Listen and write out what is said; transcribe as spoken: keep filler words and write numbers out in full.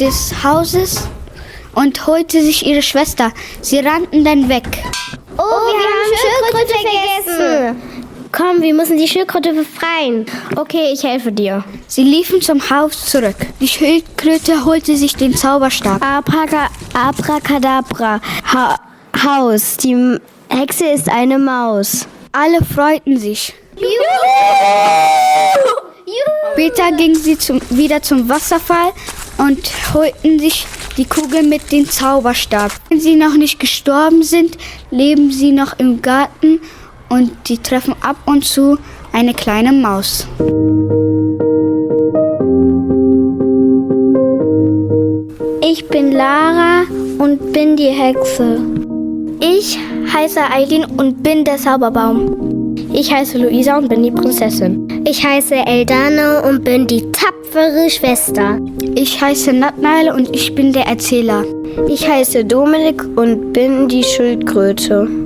des Hauses und holte sich ihre Schwester. Sie rannten dann weg. Oh, wir, wir haben Schildkröte vergessen. Komm, wir müssen die Schildkröte befreien. Okay, ich helfe dir. Sie liefen zum Haus zurück. Die Schildkröte holte sich den Zauberstab. Abraka, Abracadabra. Ha, Haus. Die Hexe ist eine Maus. Alle freuten sich. Juhu! Juhu! Später gingen sie zum, wieder zum Wasserfall und holten sich die Kugel mit dem Zauberstab. Wenn sie noch nicht gestorben sind, leben sie noch im Garten und die treffen ab und zu eine kleine Maus. Ich bin Lara und bin die Hexe. Ich heiße Eileen und bin der Zauberbaum. Ich heiße Luisa und bin die Prinzessin. Ich heiße Eldane und bin die tapfere Schwester. Ich heiße Nathanael und ich bin der Erzähler. Ich heiße Dominik und bin die Schildkröte.